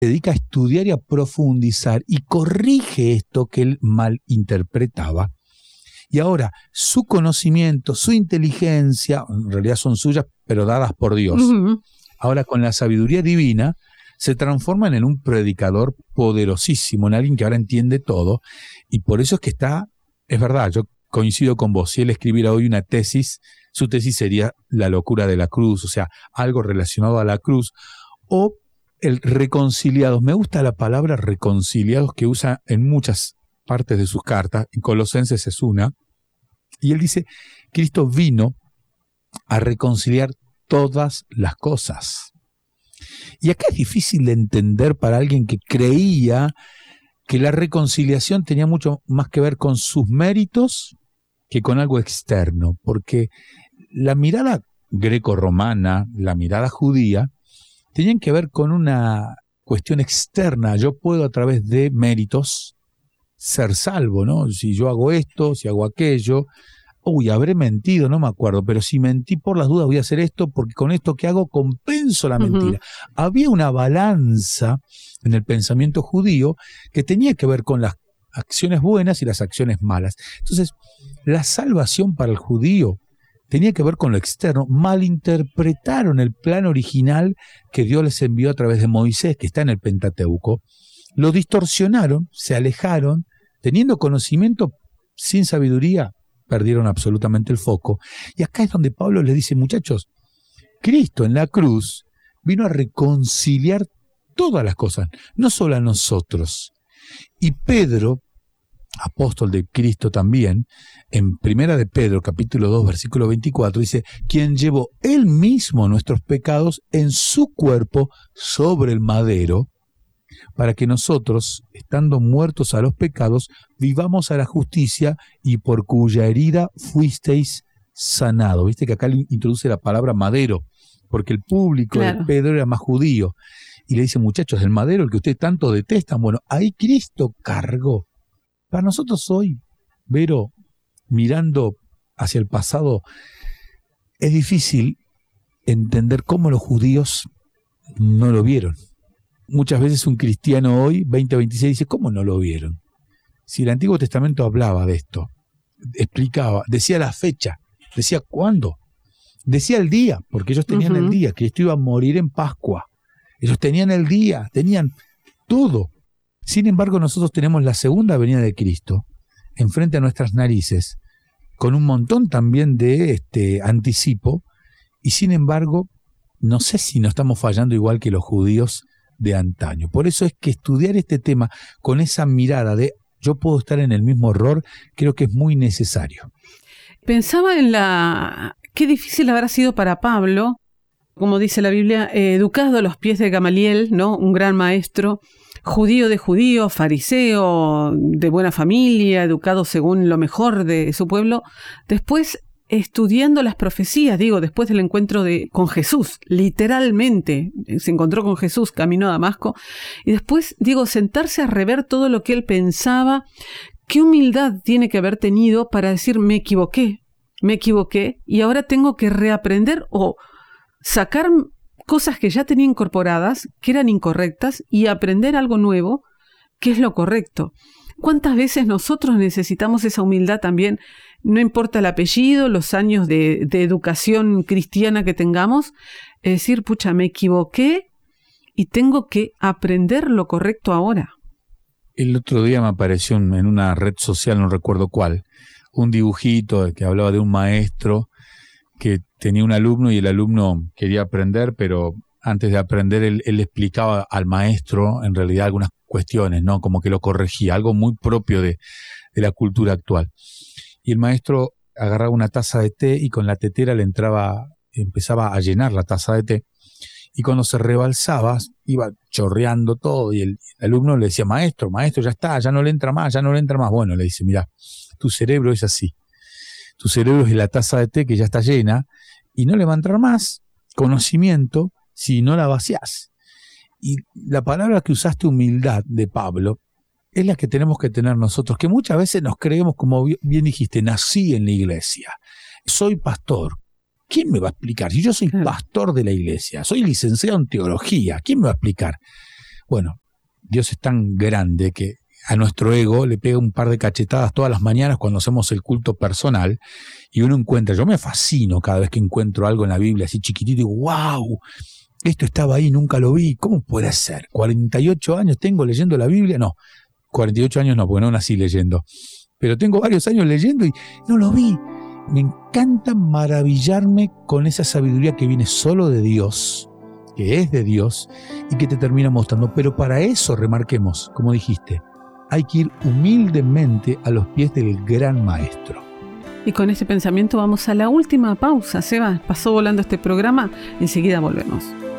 dedica a estudiar y a profundizar y corrige esto que él malinterpretaba. Y ahora, su conocimiento, su inteligencia, en realidad son suyas, pero dadas por Dios. Ahora, con la sabiduría divina, se transforman en un predicador poderosísimo, en alguien que ahora entiende todo. Y por eso es que es verdad, yo coincido con vos, si él escribiera hoy una tesis, su tesis sería la locura de la cruz, o sea, algo relacionado a la cruz, o el reconciliados. Me gusta la palabra reconciliados que usa en muchas partes de sus cartas, en Colosenses es una, y él dice, Cristo vino a reconciliar todas las cosas. Y acá es difícil de entender para alguien que creía que la reconciliación tenía mucho más que ver con sus méritos que con algo externo, porque la mirada greco-romana, la mirada judía, tenían que ver con una cuestión externa. Yo puedo a través de méritos ser salvo, ¿no? Si yo hago esto, si hago aquello, habré mentido, no me acuerdo, pero si mentí por las dudas voy a hacer esto porque con esto que hago compenso la mentira. Había una balanza en el pensamiento judío que tenía que ver con las acciones buenas y las acciones malas. Entonces, la salvación para el judío tenía que ver con lo externo. Malinterpretaron el plan original que Dios les envió a través de Moisés, que está en el Pentateuco. Lo distorsionaron, se alejaron, teniendo conocimiento sin sabiduría, perdieron absolutamente el foco. Y acá es donde Pablo les dice, muchachos, Cristo en la cruz vino a reconciliar todas las cosas, no solo a nosotros. Y Pedro, apóstol de Cristo también, en Primera de Pedro, capítulo 2, versículo 24, dice, quien llevó él mismo nuestros pecados en su cuerpo sobre el madero, para que nosotros, estando muertos a los pecados, vivamos a la justicia y por cuya herida fuisteis sanado. Viste que acá le introduce la palabra madero, porque el público de Pedro era más judío. Y le dice, muchachos, el madero, el que ustedes tanto detestan, bueno, ahí Cristo cargó. Para nosotros hoy, Vero, mirando hacia el pasado, es difícil entender cómo los judíos no lo vieron. Muchas veces un cristiano hoy, 2026, dice, ¿cómo no lo vieron? Si el Antiguo Testamento hablaba de esto, explicaba, decía la fecha, decía cuándo, decía el día, porque ellos tenían el día, que Cristo iba a morir en Pascua. Ellos tenían el día, tenían todo. Sin embargo, nosotros tenemos la segunda venida de Cristo enfrente a nuestras narices, con un montón también de anticipo, y sin embargo, no sé si no estamos fallando igual que los judíos de antaño. Por eso es que estudiar este tema con esa mirada de yo puedo estar en el mismo error, creo que es muy necesario. Pensaba en qué difícil habrá sido para Pablo, como dice la Biblia, educado a los pies de Gamaliel, ¿no? Un gran maestro, judío de judíos, fariseo, de buena familia, educado según lo mejor de su pueblo. Después, estudiando las profecías, después del encuentro con Jesús, literalmente, se encontró con Jesús, caminó a Damasco, y después, sentarse a rever todo lo que él pensaba. ¿Qué humildad tiene que haber tenido para decir, me equivoqué, y ahora tengo que reaprender o sacar cosas que ya tenía incorporadas, que eran incorrectas, y aprender algo nuevo, que es lo correcto? ¿Cuántas veces nosotros necesitamos esa humildad también? No importa el apellido, los años de educación cristiana que tengamos, es decir, me equivoqué y tengo que aprender lo correcto ahora. El otro día me apareció en una red social, no recuerdo cuál, un dibujito que hablaba de un maestro que tenía un alumno y el alumno quería aprender, pero antes de aprender él explicaba al maestro en realidad algunas cuestiones, ¿no? Como que lo corregía, algo muy propio de la cultura actual. Y el maestro agarraba una taza de té y con la tetera empezaba a llenar la taza de té. Y cuando se rebalsaba, iba chorreando todo y el alumno le decía, maestro, ya está, ya no le entra más. Bueno, le dice, mira, tu cerebro es así. Tu cerebro es la taza de té que ya está llena y no le va a entrar más conocimiento si no la vaciás. Y la palabra que usaste, humildad, de Pablo, es la que tenemos que tener nosotros, que muchas veces nos creemos, como bien dijiste, nací en la iglesia, soy pastor. ¿Quién me va a explicar? Si yo soy pastor de la iglesia, soy licenciado en teología, ¿quién me va a explicar? Bueno, Dios es tan grande que a nuestro ego le pega un par de cachetadas todas las mañanas cuando hacemos el culto personal y uno encuentra, yo me fascino cada vez que encuentro algo en la Biblia así chiquitito y digo, wow, esto estaba ahí, nunca lo vi, ¿cómo puede ser? 48 años tengo leyendo la Biblia, no, 48 años no, porque no nací leyendo, pero tengo varios años leyendo y no lo vi. Me encanta maravillarme con esa sabiduría que viene solo de Dios, que es de Dios y que te termina mostrando, pero para eso remarquemos, como dijiste, hay que ir humildemente a los pies del gran maestro. Y con este pensamiento vamos a la última pausa. Seba, pasó volando este programa, enseguida volvemos.